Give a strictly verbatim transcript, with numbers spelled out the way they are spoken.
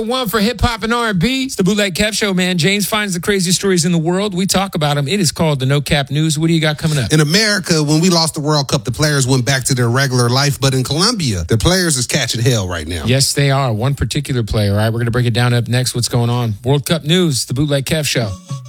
One for hip hop and R and B. It's the Bootleg Kev Show, man. James finds the craziest stories in the world. We talk about them. It is called the No Cap News. What do you got coming up? In America, when we lost the World Cup, the players went back to their regular life. But in Colombia, the players is catching hell right now. Yes, they are. One particular player. All right, we're going to break it down up next. What's going on? World Cup News, the Bootleg Kev Show.